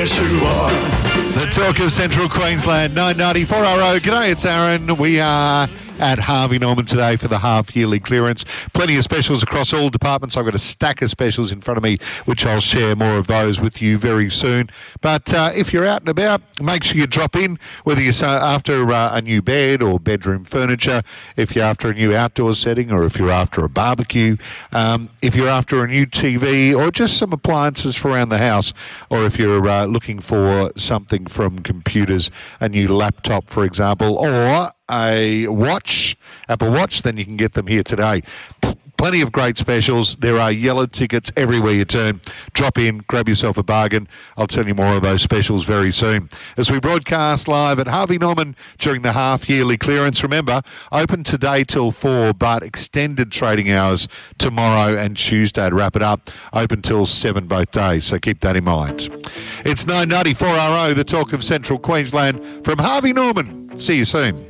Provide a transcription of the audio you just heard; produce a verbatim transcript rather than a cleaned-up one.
yes you are. The talk of Central Queensland, nine ninety-four R O. G'day, it's Aaron. We are at Harvey Norman today for the half-yearly clearance. Plenty of specials across all departments. I've got a stack of specials in front of me, which I'll share more of those with you very soon. But uh, if you're out and about, make sure you drop in, whether you're after uh, a new bed or bedroom furniture, if you're after a new outdoor setting, or if you're after a barbecue, um, if you're after a new T V, or just some appliances for around the house, or if you're uh, looking for something from computers, a new laptop, for example, or a watch, Apple Watch, then you can get them here today. P- plenty of great specials. There are yellow tickets everywhere you turn. Drop in, grab yourself a bargain. I'll tell you more of those specials very soon. As we broadcast live at Harvey Norman during the half-yearly clearance, remember, open today till four, but extended trading hours tomorrow and Tuesday to wrap it up. Open till seven both days, so keep that in mind. It's nine ninety-four R O, the talk of Central Queensland from Harvey Norman. See you soon.